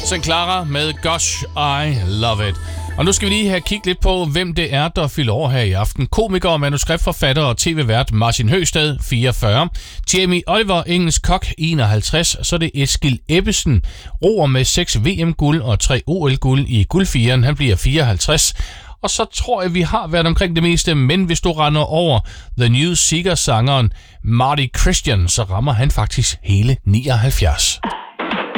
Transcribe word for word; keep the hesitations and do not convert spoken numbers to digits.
Saint Clara med Gosh, I Love It. Og nu skal vi lige have kigget lidt på, hvem det er, der fylder år her i aften. Komiker, manuskriptforfatter og tv-vært Martin Høgsted, fireogfyrre. Jamie Oliver, engelsk kok, enoghalvtreds. Så er det Eskil Ebbesen, roer med seks V M-guld og tre O L-guld i guldfireren. Han bliver fireoghalvtreds. Og så tror jeg, vi har været omkring det meste, men hvis du render over The New Seeker-sangeren Marty Christian, så rammer han faktisk hele nioghalvfjerds.